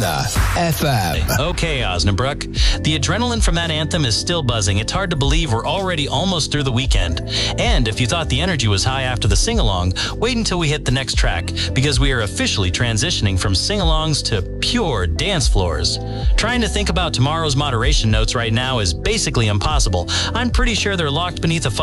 FM. Okay, Osnabrück. The adrenaline from that anthem is still buzzing. It's hard to believe we're already almost through the weekend. And if you thought the energy was high after the sing-along, wait until we hit the next track, because we are officially transitioning from sing-alongs to pure dance floors. Trying to think about tomorrow's moderation notes right now is basically impossible. I'm pretty sure they're locked beneath a